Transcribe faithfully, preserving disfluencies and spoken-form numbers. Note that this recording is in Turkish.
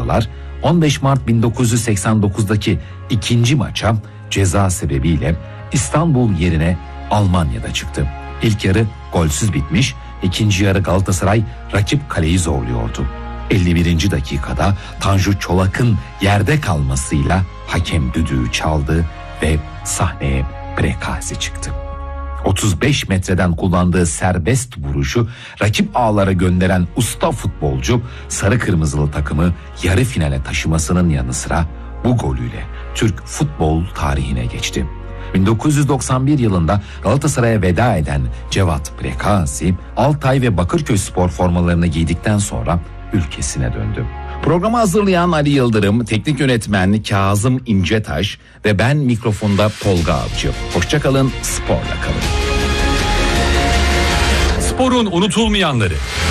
Karabalıklılar on beş Mart bin dokuz yüz seksen dokuzdaki ikinci maça ceza sebebiyle İstanbul yerine Almanya'da çıktı. İlk yarı golsüz bitmiş, ikinci yarı Galatasaray rakip kaleyi zorluyordu. elli birinci dakikada Tanju Çolak'ın yerde kalmasıyla hakem düdüğü çaldı ve sahneye Prekazi çıktı. otuz beş metreden kullandığı serbest vuruşu rakip ağlara gönderen usta futbolcu sarı kırmızılı takımı yarı finale taşımasının yanı sıra bu golüyle Türk futbol tarihine geçti. bin dokuz yüz doksan bir yılında Galatasaray'a veda eden Cevat Prekazi, Altay ve Bakırköy spor formalarını giydikten sonra ülkesine döndü. Programı hazırlayan Ali Yıldırım, teknik yönetmen Kazım İncetaş ve ben mikrofonda Tolga Avcı. Hoşça kalın, sporla kalın. Sporun unutulmayanları.